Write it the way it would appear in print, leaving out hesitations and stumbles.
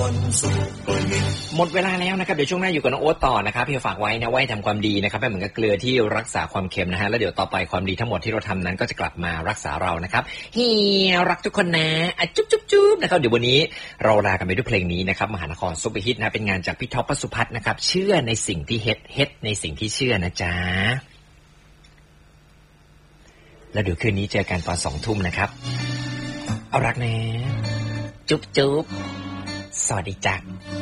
หมดเวลาแล้วนะครับเดี๋ยวช่วงหน้าอยู่กับน้องโอ๊ตต่อนะครับพี่ฝากไว้นะไว้ทำความดีนะครับเหมือนกับเกลือที่รักษาความเค็มนะฮะแล้วเดี๋ยวต่อไปความดีทั้งหมดที่เราทำนั้นก็จะกลับมารักษาเรานะครับเฮียรักทุกคนนะจุ๊บจุ๊บจุ๊บนะครับเดี๋ยววันนี้เราลากันไปด้วยเพลงนี้นะครับมหานครซุปเปอร์ฮิตนะเป็นงานจากพี่ท็อป สุพัฒน์นะครับเชื่อในสิ่งที่เฮ็ดในสิ่งที่เชื่อนะจ๊ะแล้วเดี๋ยวคืนนี้เจอกันตอน 20:00 นนะครับเอารักนะจุ๊บจุ๊บสวัสดีจ้ะ